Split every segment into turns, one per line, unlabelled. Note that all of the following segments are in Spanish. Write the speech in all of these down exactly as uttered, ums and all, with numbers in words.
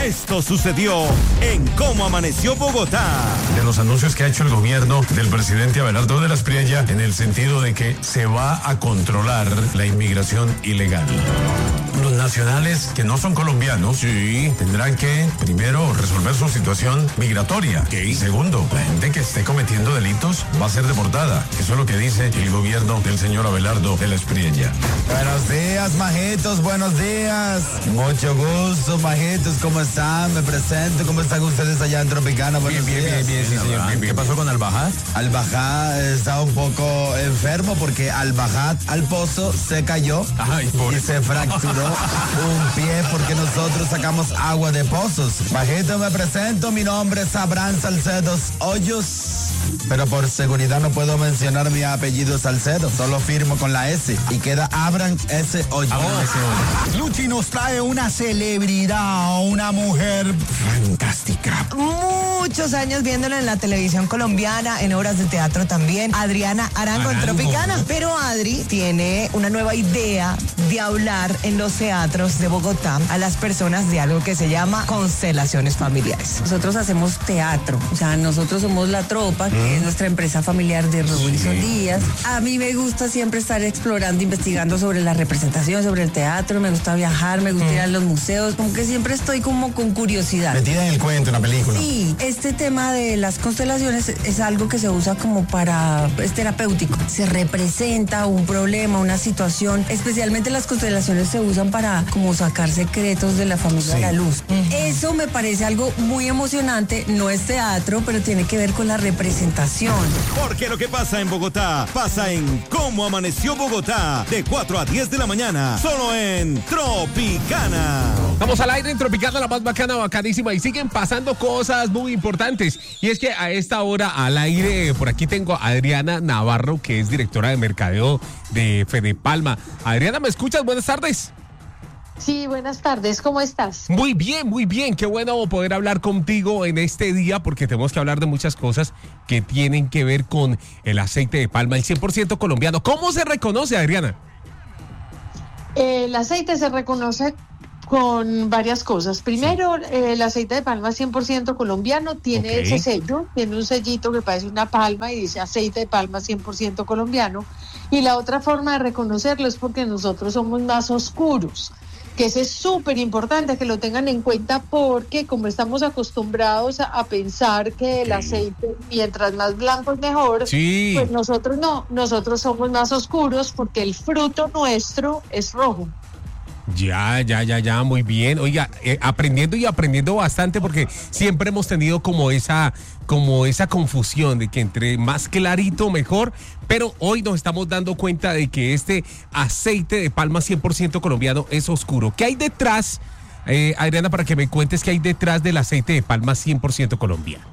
Esto sucedió en Cómo Amaneció Bogotá.
De los anuncios que ha hecho el gobierno del presidente Abelardo de la Espriella en el sentido de que se va a controlar la inmigración ilegal. Los nacionales que no son colombianos sí tendrán que, primero, resolver su situación migratoria. ¿Qué? Y segundo, la gente que esté cometiendo delitos va a ser deportada. Eso es lo que dice el gobierno del señor Abelardo de la Espriella.
Buenos días, majitos, buenos días. Mucho gusto, majitos, ¿cómo están? Me presento, ¿cómo están ustedes allá en Tropicana? Buenos
bien, bien,
días.
bien, bien, sí, señor. Bien, bien. ¿Qué pasó con Al-Bajat?
Al-Bajat está un poco enfermo porque Al-Bajat al pozo se cayó.
Ay, pobre.
Y se fracturó un pie porque nosotros sacamos agua de pozos. Bajito, me presento, mi nombre es Abraham Salcedo Hoyos, pero por seguridad no puedo mencionar mi apellido Salcedo, solo firmo con la S y queda Abraham S. Hoyos.
Oh,
Luchi nos trae una celebridad, una mujer fantástica.
Muchos años viéndola en la televisión colombiana, en obras de teatro también, Adriana Arango, en Tropicana. Pero Adri tiene una nueva idea de hablar en los teatros de Bogotá a las personas de algo que se llama constelaciones familiares.
Nosotros hacemos teatro, o sea, nosotros somos La Tropa, que ¿Mm? es nuestra empresa familiar de Robinson sí. Díaz. A mí me gusta siempre estar explorando, investigando sobre la representación, sobre el teatro, me gusta viajar, me gusta ¿Mm? ir a los museos, como que siempre estoy como con curiosidad.
Metida en el cuento, en la película.
Sí, este tema de las constelaciones es algo que se usa como para, es terapéutico. Se representa un problema, una situación, especialmente las constelaciones se usan para como sacar secretos de la familia sí. a la luz. Uh-huh. Eso me parece algo muy emocionante, no es teatro, pero tiene que ver con la representación.
Porque lo que pasa en Bogotá, pasa en Cómo Amaneció Bogotá, de cuatro a diez de la mañana, solo en Tropicana.
Estamos al aire en Tropicana, la más bacana, bacanísima, y siguen pasando cosas muy importantes. Y es que a esta hora al aire, por aquí tengo a Adriana Navarro, que es directora de mercadeo de Fede Palma. Adriana, ¿me escuchas? Buenas tardes.
Sí, buenas tardes, ¿cómo estás?
Muy bien, muy bien, qué bueno poder hablar contigo en este día porque tenemos que hablar de muchas cosas que tienen que ver con el aceite de palma, el cien por ciento colombiano. ¿Cómo se reconoce, Adriana?
El aceite se reconoce con varias cosas. Primero, sí. eh, el aceite de palma cien por ciento colombiano tiene okay. ese sello, tiene un sellito que parece una palma y dice aceite de palma cien por ciento colombiano. Y la otra forma de reconocerlo es porque nosotros somos más oscuros, que ese es súper importante que lo tengan en cuenta porque como estamos acostumbrados a, a pensar que el sí. aceite mientras más blanco es mejor, sí. pues nosotros no, nosotros somos más oscuros porque el fruto nuestro es rojo.
Ya, ya, ya, ya, muy bien. Oiga, eh, aprendiendo y aprendiendo bastante porque siempre hemos tenido como esa, como esa confusión de que entre más clarito mejor, pero hoy nos estamos dando cuenta de que este aceite de palma cien por ciento colombiano es oscuro. ¿Qué hay detrás, eh, Adriana, para que me cuentes qué hay detrás del aceite de palma cien por ciento colombiano?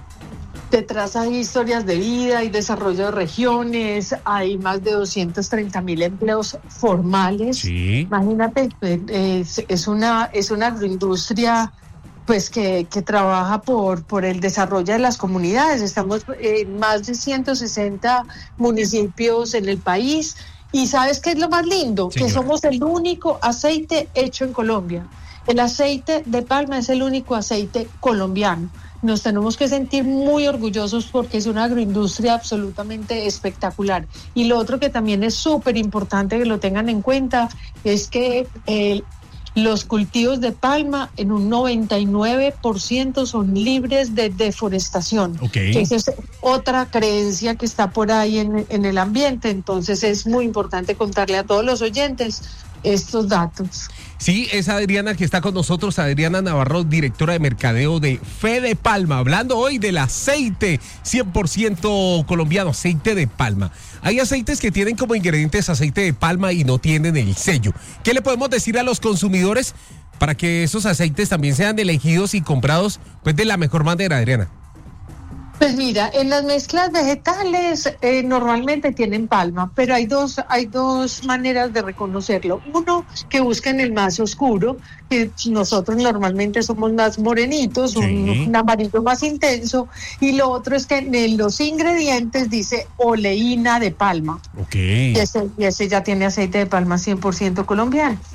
Detrás hay historias de vida, hay desarrollo de regiones, hay más de doscientos treinta mil empleos formales. Sí. Imagínate, es, es una es una agroindustria pues que, que trabaja por, por el desarrollo de las comunidades. Estamos en más de ciento sesenta municipios en el país. Y ¿sabes qué es lo más lindo? Señora. Que somos el único aceite hecho en Colombia. El aceite de palma es el único aceite colombiano. Nos tenemos que sentir muy orgullosos porque es una agroindustria absolutamente espectacular. Y lo otro que también es súper importante que lo tengan en cuenta es que eh, los cultivos de palma en un noventa y nueve por ciento son libres de deforestación. Okay. Que esa es otra creencia que está por ahí en, en el ambiente. Entonces es muy importante contarle a todos los oyentes estos datos.
Sí, es Adriana que está con nosotros, Adriana Navarro, directora de mercadeo de Fede Palma, hablando hoy del aceite cien por ciento colombiano, aceite de palma. Hay aceites que tienen como ingredientes aceite de palma y no tienen el sello. ¿Qué le podemos decir a los consumidores para que esos aceites también sean elegidos y comprados pues de la mejor manera, Adriana?
Pues mira, en las mezclas vegetales eh, normalmente tienen palma, pero hay dos, hay dos maneras de reconocerlo. Uno, que busquen el más oscuro, que nosotros normalmente somos más morenitos, sí. un, un amarillo más intenso, y lo otro es que en los ingredientes dice oleína de palma.
Okay.
Y ese, y ese ya tiene aceite de palma cien por ciento colombiano.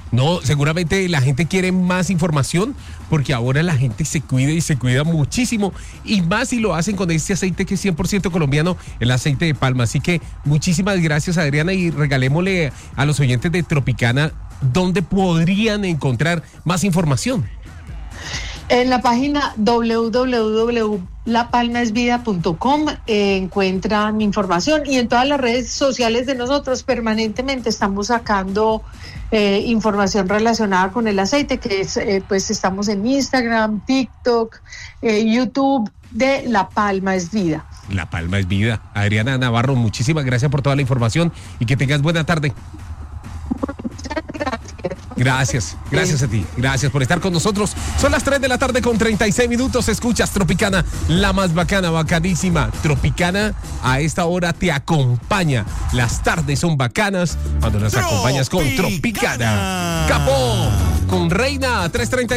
No, seguramente la gente quiere más información porque ahora la gente se cuida y se cuida muchísimo y más si lo hacen con este aceite que es cien por ciento colombiano, el aceite de palma. Así que muchísimas gracias, Adriana, y regalémosle a los oyentes de Tropicana dónde podrían encontrar más información.
En la página doble u doble u doble u punto la palma es vida punto com eh, encuentran información y en todas las redes sociales de nosotros permanentemente estamos sacando eh, información relacionada con el aceite, que es, eh, pues estamos en Instagram, TikTok, eh, YouTube de La Palma es Vida.
La Palma es Vida. Adriana Navarro, muchísimas gracias por toda la información y que tengas buena tarde. Gracias, gracias a ti, gracias por estar con nosotros. Son las tres de la tarde con treinta y seis minutos, escuchas Tropicana, la más bacana, bacanísima. Tropicana a esta hora te acompaña. Las tardes son bacanas cuando las acompañas con Tropicana. Capó, con Reina, tres treinta y